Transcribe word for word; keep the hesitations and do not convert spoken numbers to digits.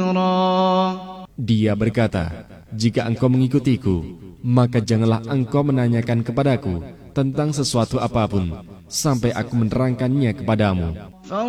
Dia berkata, jika engkau mengikutiku, maka janganlah engkau menanyakan kepadaku tentang sesuatu apapun sampai aku menerangkannya kepadamu.